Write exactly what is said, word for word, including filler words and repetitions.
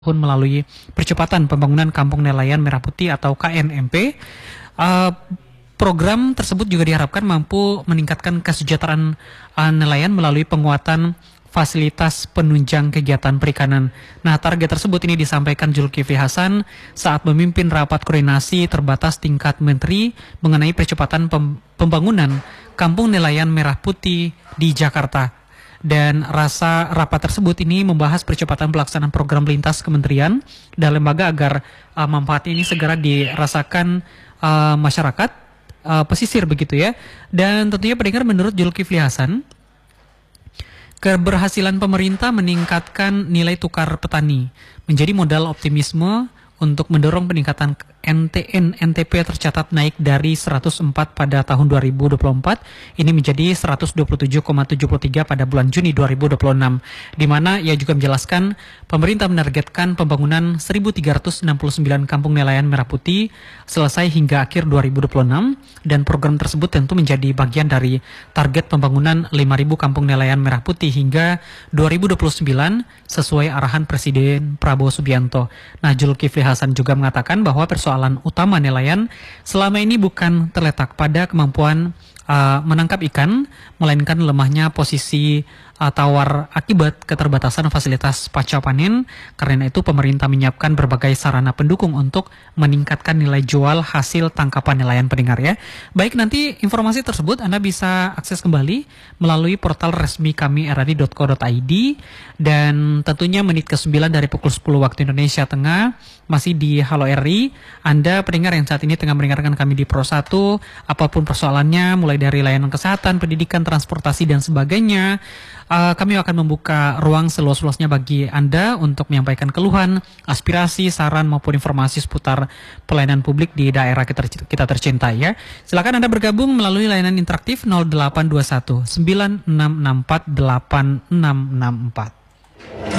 Pun melalui percepatan pembangunan Kampung Nelayan Merah Putih atau K N M P. Uh, program tersebut juga diharapkan mampu meningkatkan kesejahteraan uh, nelayan melalui penguatan fasilitas penunjang kegiatan perikanan. Nah, target tersebut ini disampaikan Zulkifli Hasan saat memimpin rapat koordinasi terbatas tingkat menteri mengenai percepatan pem pembangunan Kampung Nelayan Merah Putih di Jakarta. Dan rasa rapat tersebut ini membahas percepatan pelaksanaan program lintas kementerian dan lembaga agar uh, manfaat ini segera dirasakan uh, masyarakat uh, pesisir begitu ya. Dan tentunya pendengar, menurut Zulkifli Hasan, keberhasilan pemerintah meningkatkan nilai tukar petani menjadi modal optimisme untuk mendorong peningkatan N T N N T P tercatat naik dari seratus empat pada tahun dua ribu dua puluh empat ini menjadi seratus dua puluh tujuh koma tujuh tiga pada bulan Juni dua ribu dua puluh enam, di mana ia juga menjelaskan pemerintah menargetkan pembangunan seribu tiga ratus enam puluh sembilan kampung nelayan merah putih selesai hingga akhir dua ribu dua puluh enam, dan program tersebut tentu menjadi bagian dari target pembangunan lima ribu kampung nelayan merah putih hingga dua ribu dua puluh sembilan sesuai arahan Presiden Prabowo Subianto. Nah, Zulkifli Hasan juga mengatakan bahwa persoalan Persoalan utama nelayan selama ini bukan terletak pada kemampuan uh, menangkap ikan, melainkan lemahnya posisi uh, tawar akibat keterbatasan fasilitas pasca panen. Karena itu pemerintah menyiapkan berbagai sarana pendukung untuk meningkatkan nilai jual hasil tangkapan nelayan, pendengar ya. Baik, nanti informasi tersebut Anda bisa akses kembali melalui portal resmi kami r a d i dot co dot i d, dan tentunya menit ke sembilan dari pukul sepuluh waktu Indonesia Tengah masih di Halo R I. Anda pendengar yang saat ini tengah mendengarkan kami di Pro satu, apapun persoalannya, mulai dari layanan kesehatan, pendidikan, transportasi, dan sebagainya, uh, kami akan membuka ruang seluas-luasnya bagi Anda untuk menyampaikan keluhan, aspirasi, saran, maupun informasi seputar pelayanan publik di daerah kita, kita tercinta ya. Silakan Anda bergabung melalui layanan interaktif nol delapan dua satu sembilan enam enam empat delapan enam enam empat.